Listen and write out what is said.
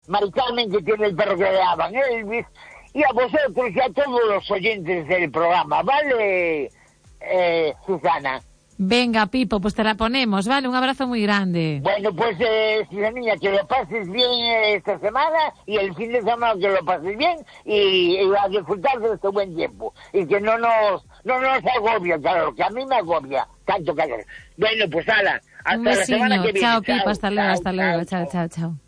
Mari Carmen, que tiene el perro que le llaman Elvis, y a vosotros y a todos los oyentes del programa, ¿vale, Susana? Venga, Pipo, pues te la ponemos, ¿vale? Un abrazo muy grande. Bueno, pues, Susanilla, que lo pases bien esta semana y el fin de semana que lo pases bien y a disfrutar de este buen tiempo. Y que no nos agobia el calor, que a mí me agobia tanto calor. Bueno, pues ala, hasta la semana que viene. Chao, Pipo, hasta luego, chao.